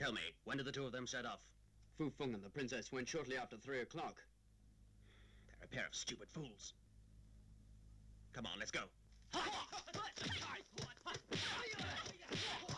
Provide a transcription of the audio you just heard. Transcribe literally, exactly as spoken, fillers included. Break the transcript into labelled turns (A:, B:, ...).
A: Tell me, when did the two of them set off?
B: Fu Feng and the princess went shortly after three o'clock.
A: They're a pair of stupid fools. Come on, let's go.